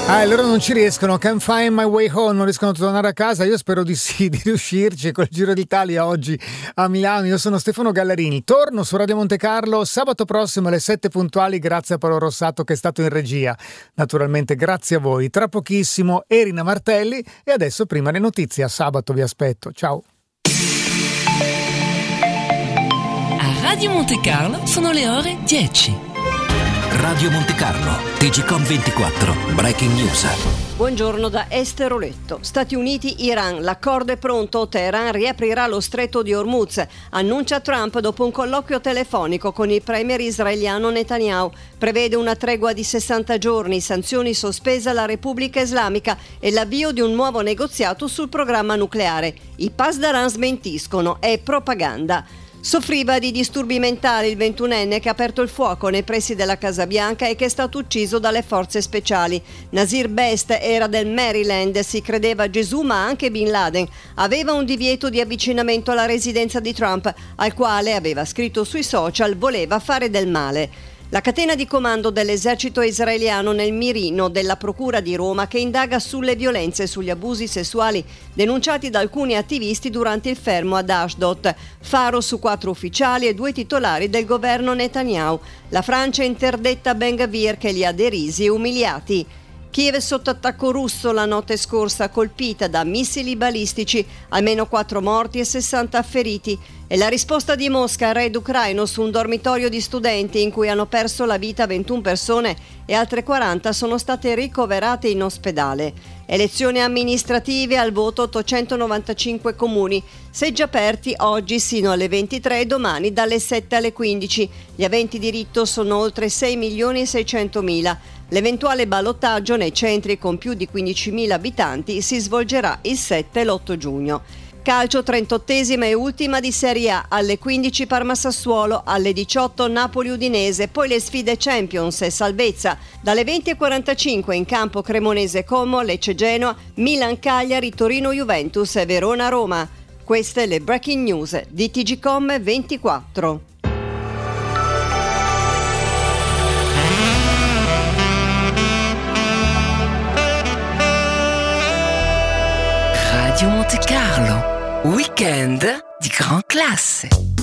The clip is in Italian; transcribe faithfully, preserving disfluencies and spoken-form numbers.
Ah, loro non ci riescono, can't find my way home, non riescono a tornare a casa. Io spero di sì, di riuscirci col Giro d'Italia oggi a Milano. Io sono Stefano Gallarini, torno su Radio Monte Carlo sabato prossimo alle sette puntuali, grazie a Paolo Rossato che è stato in regia. Naturalmente grazie a voi. Tra pochissimo Erina Martelli e adesso prima le notizie. A sabato vi aspetto, ciao. A Radio Monte Carlo sono le ore dieci. Radio Monte Carlo, T G Com ventiquattro, Breaking News. Buongiorno da Esther Oletto. Stati Uniti, Iran, l'accordo è pronto, Teheran riaprirà lo stretto di Hormuz, annuncia Trump dopo un colloquio telefonico con il premier israeliano Netanyahu. Prevede una tregua di sessanta giorni, sanzioni sospese alla Repubblica Islamica e l'avvio di un nuovo negoziato sul programma nucleare. I Pasdaran smentiscono, è propaganda. Soffriva di disturbi mentali il ventunenne che ha aperto il fuoco nei pressi della Casa Bianca e che è stato ucciso dalle forze speciali. Nasir Best era del Maryland, si credeva Gesù ma anche Bin Laden. Aveva un divieto di avvicinamento alla residenza di Trump, al quale, aveva scritto sui social, voleva fare del male. La catena di comando dell'esercito israeliano nel mirino della Procura di Roma che indaga sulle violenze e sugli abusi sessuali denunciati da alcuni attivisti durante il fermo ad Ashdod. Faro su quattro ufficiali e due titolari del governo Netanyahu. La Francia interdetta Ben Gvir che li ha derisi e umiliati. Kiev è sotto attacco russo la notte scorsa, colpita da missili balistici, almeno quattro morti e sessanta feriti. E la risposta di Mosca al raid ucraino su un dormitorio di studenti in cui hanno perso la vita ventuno persone e altre quaranta sono state ricoverate in ospedale. Elezioni amministrative, al voto ottocentonovantacinque comuni, seggi aperti oggi sino alle ventitré e domani dalle sette alle quindici. Gli aventi diritto sono oltre sei milioni e seicentomila. L'eventuale ballottaggio nei centri con più di quindicimila abitanti si svolgerà il sette e l'otto giugno. Calcio, trentottesima e ultima di Serie A, alle quindici Parma-Sassuolo, alle diciotto Napoli-Udinese, poi le sfide Champions e salvezza. Dalle venti e quarantacinque in campo Cremonese-Como, Lecce-Genoa, Milan-Cagliari, Torino-Juventus e Verona-Roma. Queste le breaking news di T G Com ventiquattro. Radio Monte Carlo, weekend di gran classe.